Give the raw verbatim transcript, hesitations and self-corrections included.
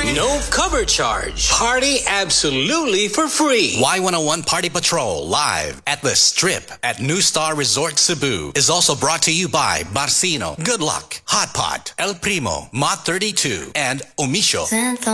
No cover charge. Party absolutely for free. Y one oh one Party Patrol live at the Strip at New Star Resort Cebu is also brought to you by Barcino, Good Luck, Hot Pot, El Primo, Mott thirty-two, and Omisho.